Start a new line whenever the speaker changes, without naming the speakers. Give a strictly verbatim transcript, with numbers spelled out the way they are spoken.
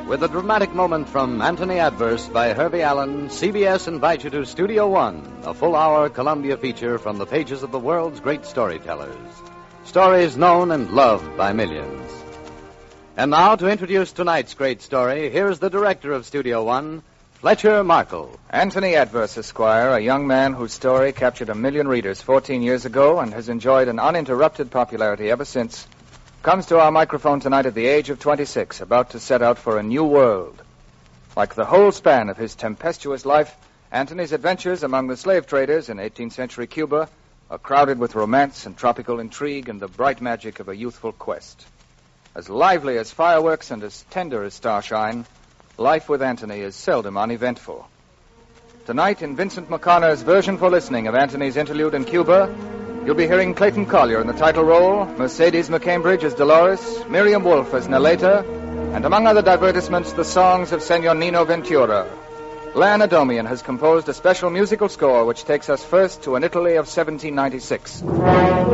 With a dramatic moment from Anthony Adverse by Herbie Allen, C B S invites you to Studio One, a full-hour Columbia feature from the pages of the world's great storytellers. Stories known and loved by millions. And now, to introduce tonight's great story, here's the director of Studio One, Fletcher Markle.
Anthony Adverse, Esquire, a young man whose story captured a million readers fourteen years ago and has enjoyed an uninterrupted popularity ever since, comes to our microphone tonight at the age of twenty-six, about to set out for a new world. Like the whole span of his tempestuous life, Anthony's adventures among the slave traders in eighteenth century Cuba are crowded with romance and tropical intrigue and the bright magic of a youthful quest. As lively as fireworks and as tender as starshine, life with Anthony is seldom uneventful. Tonight, in Vincent McConnor's version for listening of Anthony's interlude in Cuba, you'll be hearing Clayton Collier in the title role, Mercedes McCambridge as Dolores, Miriam Wolfe as Naleta, and among other divertissements, the songs of Senor Nino Ventura. Lan Adomian has composed a special musical score which takes us first to an Italy of seventeen ninety-six.